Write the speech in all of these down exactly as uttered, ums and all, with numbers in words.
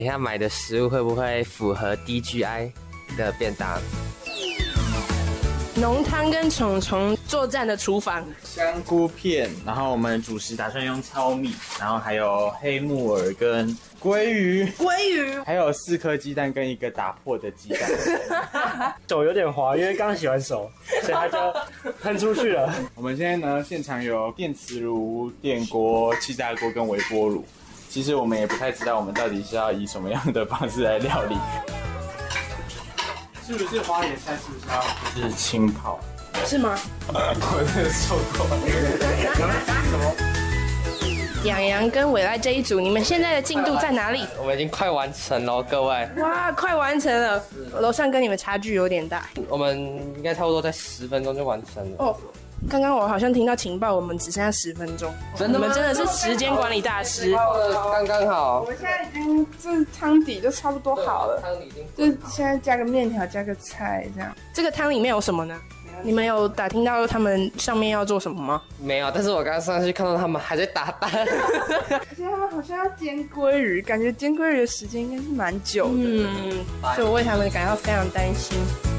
等一下买的食物会不会符合 D G I 的便当？ 浓汤跟虫虫作战的厨房， 香菇片，然后我们主食打算用糙米，然后还有黑木耳跟鲑鱼， 鲑鱼， 还有四颗鸡蛋跟一个打破的鸡蛋。 手有点滑，因为刚刚洗完手，所以它就喷出去了。 我们现在呢，现场有电磁炉、电锅、气炸锅跟微波炉。其实我们也不太知道，我们到底是要以什么样的方式来料理。是不是花椰菜？是不是要就是清泡？ 是吗？ 我真的受够了。 洋洋跟伟赖这一组，你们现在的进度在哪里？ 我们已经快完成了，各位。 哇，快完成了！楼上跟你们差距有点大。 我们应该差不多在十分钟就完成了。 哦，刚刚我好像听到情报，我们只剩下十分钟。 真的吗？ 你们真的是时间管理大师。 刚刚好。 我们现在已经这汤底就差不多好了， 汤底已经就是现在加个面条，加个菜这样。 这个汤里面有什么呢？你们有打听到他们上面要做什么吗？ 没有，但是我刚刚上去看到他们还在打蛋。 而且他们好像要煎鲑鱼，感觉煎鲑鱼的时间应该是蛮久的。 嗯，所以我为他们感到非常担心。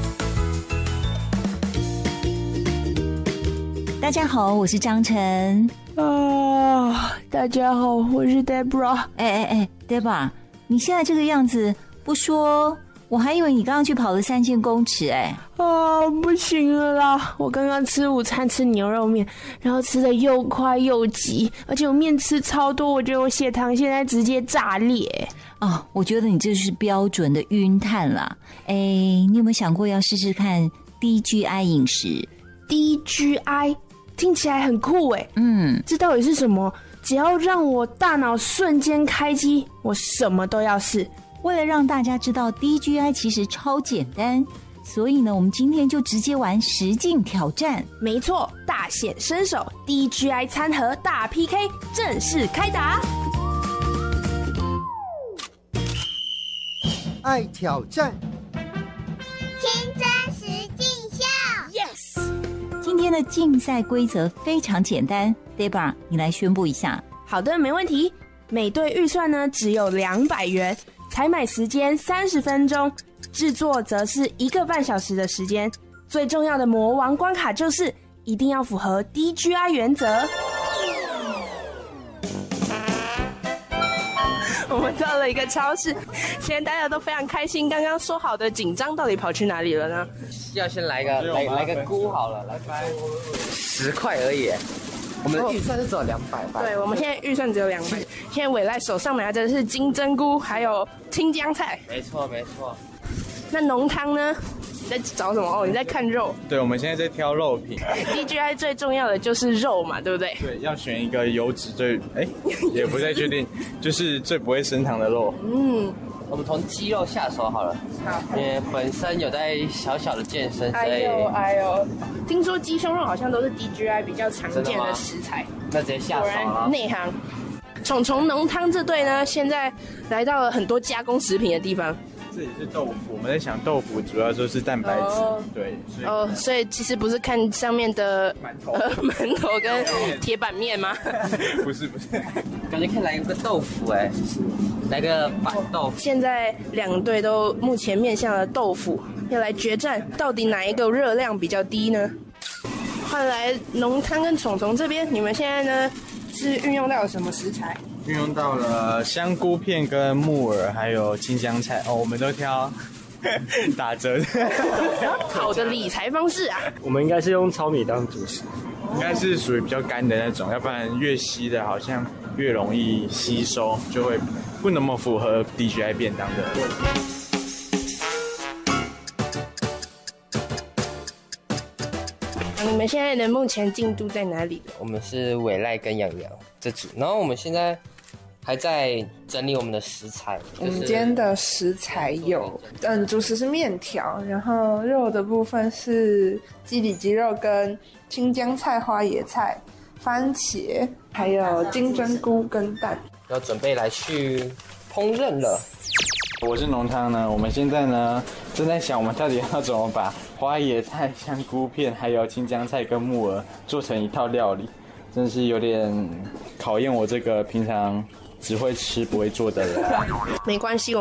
大家好，我是张晨。 啊，大家好，我是 Debra。 哎哎哎 ，Debra， 你现在这个样子不说，我还以为你刚刚去跑了三千公尺哎。 啊，不行了啦！我刚刚吃午餐吃牛肉面，然后吃的又快又急，而且我面吃超多，我觉得我血糖现在直接炸裂。 啊、哦，我觉得你这是标准的晕碳啦。哎，你有没有想过要试试看 D G I 饮食 ？D G I 听起来很酷哎。 嗯， 这到底是什么？只要让我大脑瞬间开机，我什么都要试。 为了让大家知道 D G I 其实超简单，所以呢，我们今天就直接玩实境挑战。 没错，大显身手 ，D G I 餐盒大 P K 正式开打。 爱挑战， 青春实境秀 ，Yes。 今天的竞赛规则非常简单 ，Debra， 你来宣布一下。 好的，没问题。每队预算呢只有两百元。采买时间三十分钟，制作则是一个半小时的时间。最重要的魔王关卡就是一定要符合 D G I 原则。我们到了一个超市，现在大家都非常开心。刚刚说好的紧张到底跑去哪里了呢？ 要先来个来来个菇好了，来十块而已。我们的预算是只有两百吧？ 对，我们现在预算只有两百。现在伟赖手上拿着的是金针菇，还有青江菜。 没错，没错。 那浓汤呢？你在找什么？哦，你在看肉。 对，我们现在在挑肉品。 D G I 最重要的就是肉嘛，对不对？ 对，要选一个油脂最……哎，也不太确定，就是最不会升糖的肉。 嗯。 我们从鸡肉下手好了， 好， 因为本身有在小小的健身，所以哎呦哎呦，听说鸡胸肉好像都是 D G I 比较常见的食材， 那直接下手了。 内行。虫虫浓汤这队呢，现在来到了很多加工食品的地方。 这里是豆腐，我们在想豆腐主要就是蛋白质，哦、对，所以哦，所以其实不是看上面的馒头、 呃、馒头跟铁板面吗？ 不是不是， 感觉可以来一个豆腐哎，来个板豆腐。 现在两队都目前面向了豆腐，要来决战，到底哪一个热量比较低呢？换来浓汤跟虫虫这边，你们现在呢是运用到了什么食材？ 运用到了香菇片跟木耳，还有青江菜哦，我们都挑打折的。 好的理财方式啊！ 我们应该是用糙米当主食， 应该是属于比较干的那种，要不然越稀的好像越容易吸收，就会不那么符合 D G I 便当的。 你们现在的目前进度在哪里？ 我们是伟赖跟洋洋这组，然后我们现在还在整理我们的食材。 我们今天的食材有，嗯，主食是面条，然后肉的部分是鸡里脊肉跟青江菜、花椰菜、番茄，还有金针菇跟蛋。 要准备来去烹饪了。 我是浓汤呢，我们现在呢正在想，我们到底要怎么把花椰菜、香菇片，还有青江菜跟木耳做成一套料理，真是有点考验我这个平常只会吃不会做的人。 没关系，我